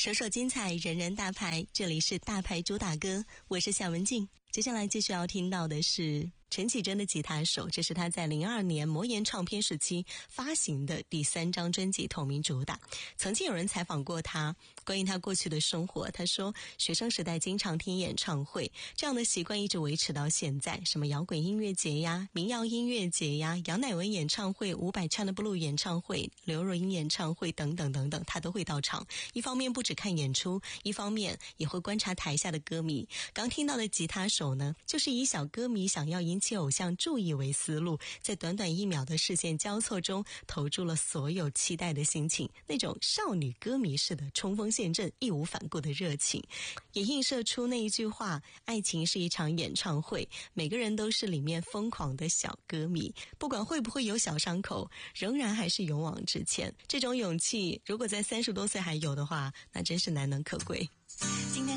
首首精彩，人人大牌，这里是大牌主打歌，我是夏文静。接下来继续要听到的是陈绮贞的吉他手，这是他在02年魔岩唱片时期发行的第3张专辑同名主打。曾经有人采访过他，关于他过去的生活，他说学生时代经常听演唱会，这样的习惯一直维持到现在，什么摇滚音乐节呀、民谣音乐节呀、杨乃文演唱会、伍佰唱的 Blue 演唱会、刘若英演唱会等等等等，他都会到场。一方面不只看演出，一方面也会观察台下的歌迷。刚听到的吉他手呢，就是以小歌迷想要引起偶像注意为思路，在短短1秒的视线交错中投注了所有期待的心情，那种少女歌迷式的冲锋陷阵、义无反顾的热情，也映射出那一句话：爱情是一场演唱会，每个人都是里面疯狂的小歌迷，不管会不会有小伤口，仍然还是勇往直前。这种勇气如果在30多岁还有的话，那真是难能可贵。今天